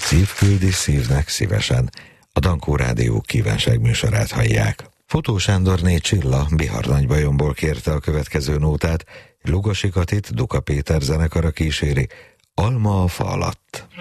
Szív küldi szívnek szívesen. A Dankó Rádió kívánságműsorát hallják. Fotó Sándorné Csilla Bihar Nagybajomból kérte a következő nótát, Lugosi Katit Duka Péter zenekara kíséri, Alma a fa alatt.